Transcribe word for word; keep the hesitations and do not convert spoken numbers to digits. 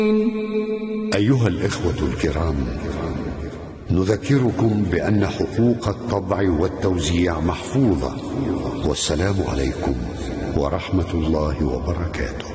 أيها الإخوة الكرام، نذكركم بأن حقوق الطبع والتوزيع محفوظة، والسلام عليكم ورحمة الله وبركاته.